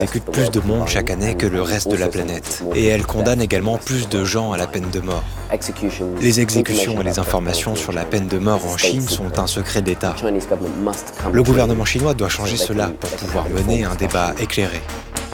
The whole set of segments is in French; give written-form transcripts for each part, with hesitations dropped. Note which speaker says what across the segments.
Speaker 1: exécute plus de monde chaque année que le reste de la planète. Et elle condamne également plus de gens à la peine de mort. Les exécutions et les informations sur la peine de mort en Chine sont un secret d'État. Le gouvernement chinois doit changer cela pour pouvoir mener un débat éclairé.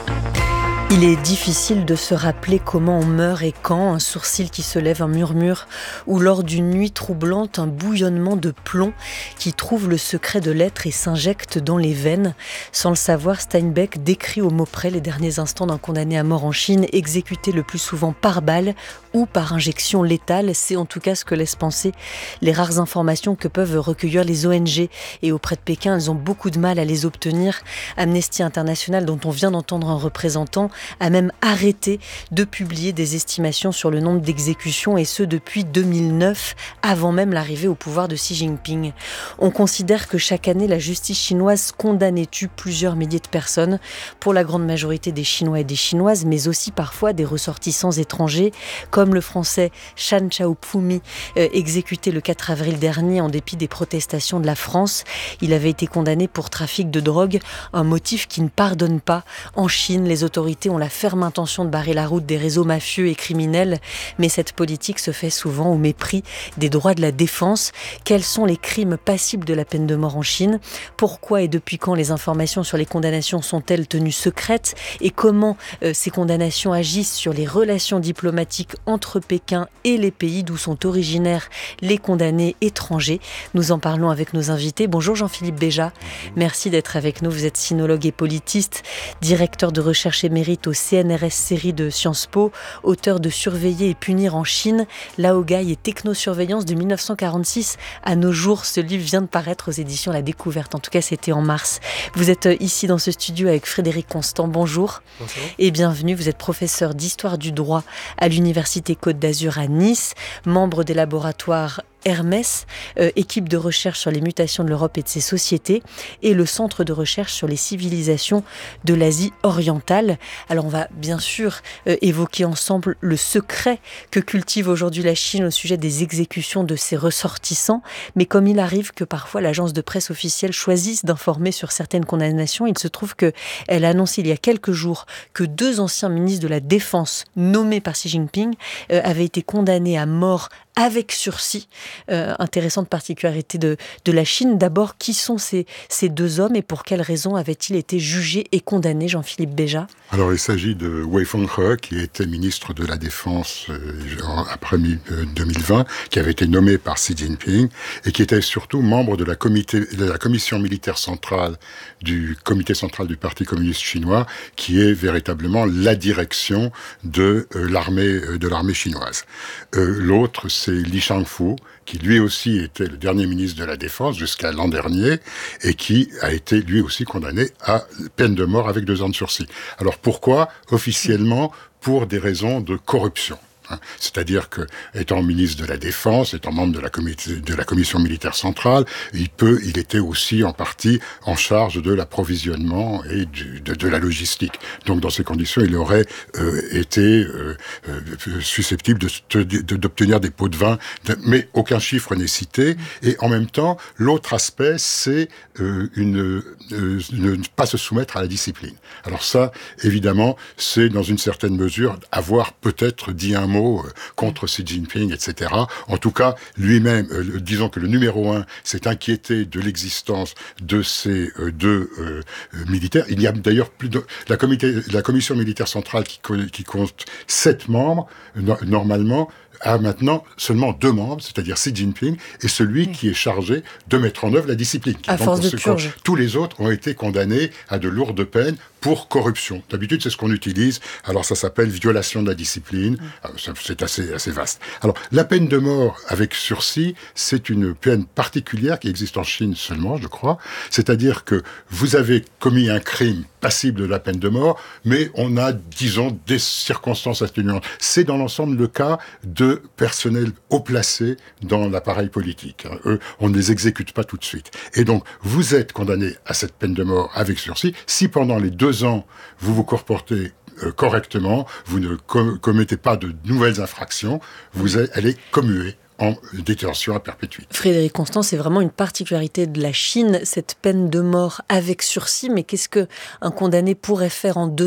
Speaker 2: Il est difficile de se rappeler comment on meurt et quand, un sourcil qui se lève, un murmure, ou lors d'une nuit troublante, un bouillonnement de plomb qui trouve le secret de l'être et s'injecte dans les veines. Sans le savoir, Steinbeck décrit au mot près les derniers instants d'un condamné à mort en Chine, exécuté le plus souvent par balle ou par injection létale. C'est en tout cas ce que laissent penser les rares informations que peuvent recueillir les ONG. Et auprès de Pékin, elles ont beaucoup de mal à les obtenir. Amnesty International, dont on vient d'entendre un représentant, a même arrêté de publier des estimations sur le nombre d'exécutions, et ce depuis 2009, avant même l'arrivée au pouvoir de Xi Jinping. On considère que chaque année, la justice chinoise condamne et tue plusieurs milliers de personnes, pour la grande majorité des Chinois et des Chinoises, mais aussi parfois des ressortissants étrangers, comme le français Shan Xiaopumi, exécuté le 4 avril dernier en dépit des protestations de la France. Il avait été condamné pour trafic de drogue, un motif qui ne pardonne pas. En Chine, les autorités ont la ferme intention de barrer la route des réseaux mafieux et criminels, mais cette politique se fait souvent au mépris des droits de la défense. Quels sont les crimes passibles de la peine de mort en Chine ? Pourquoi et depuis quand les informations sur les condamnations sont-elles tenues secrètes ? Et comment ces condamnations agissent sur les relations diplomatiques entre Pékin et les pays d'où sont originaires les condamnés étrangers ? Nous en parlons avec nos invités. Bonjour Jean-Philippe Béja, merci d'être avec nous. Vous êtes sinologue et politiste, directeur de recherche émérite au CNRS série de Sciences Po, auteur de Surveiller et punir en Chine, Laogai et technosurveillance de 1946 à nos jours. Ce livre vient de paraître aux éditions La Découverte, en tout cas c'était en mars. Vous êtes ici dans ce studio avec Frédéric Constant, bonjour.
Speaker 3: Bonjour.
Speaker 2: Et bienvenue. Vous êtes professeur d'histoire du droit à l'Université Côte d'Azur à Nice, membre des laboratoires Hermès, équipe de recherche sur les mutations de l'Europe et de ses sociétés, et le centre de recherche sur les civilisations de l'Asie orientale. Alors on va bien sûr évoquer ensemble le secret que cultive aujourd'hui la Chine au sujet des exécutions de ses ressortissants, mais comme il arrive que parfois l'agence de presse officielle choisisse d'informer sur certaines condamnations, il se trouve qu'elle a annoncé il y a quelques jours que 2 anciens ministres de la Défense nommés par Xi Jinping avaient été condamnés à mort avec sursis. Intéressante particularité de la Chine. D'abord, qui sont ces 2 hommes et pour quelles raisons avaient-ils été jugés et condamnés, Jean-Philippe Béja ?
Speaker 3: Alors, il s'agit de Wei Fenghe, qui était ministre de la Défense après 2020, qui avait été nommé par Xi Jinping et qui était surtout membre de la commission militaire centrale du comité central du Parti communiste chinois, qui est véritablement la direction de l'armée chinoise. L'autre, c'est Li Shangfu, qui lui aussi était le dernier ministre de la Défense jusqu'à l'an dernier, et qui a été lui aussi condamné à peine de mort avec 2 ans de sursis. Alors pourquoi ? Officiellement, pour des raisons de corruption. C'est-à-dire que, étant ministre de la Défense, étant membre de la commission militaire centrale, il était aussi en partie en charge de l'approvisionnement et de la logistique. Donc, dans ces conditions, il aurait été susceptible d'obtenir des pots de vin, mais aucun chiffre n'est cité. Et en même temps, l'autre aspect, c'est ne pas se soumettre à la discipline. Alors ça, évidemment, c'est dans une certaine mesure avoir peut-être dit un mot contre Xi Jinping, etc. En tout cas, lui-même, disons que le numéro 1 s'est inquiété de l'existence de ces 2 militaires. Il y a d'ailleurs plus de... La commission militaire centrale qui compte 7 membres, normalement, a maintenant seulement 2 membres, c'est-à dire Xi Jinping et celui qui est chargé de mettre en œuvre la discipline.
Speaker 2: À force de purge.
Speaker 3: Tous les autres ont été condamnés à de lourdes peines pour corruption. D'habitude, c'est ce qu'on utilise. Alors, ça s'appelle violation de la discipline. C'est assez vaste. Alors, la peine de mort avec sursis, c'est une peine particulière qui existe en Chine seulement, je crois. C'est-à-dire que vous avez commis un crime passible de la peine de mort, mais on a, disons, des circonstances atténuantes. C'est dans l'ensemble le cas de personnel haut placé dans l'appareil politique. Eux, on ne les exécute pas tout de suite. Et donc, vous êtes condamné à cette peine de mort avec sursis si pendant les 2 ans, vous vous comportez correctement, vous ne commettez pas de nouvelles infractions, elle est commuée en détention à perpétuité.
Speaker 2: Frédéric Constant, c'est vraiment une particularité de la Chine, cette peine de mort avec sursis. Mais qu'est-ce qu'un condamné pourrait faire en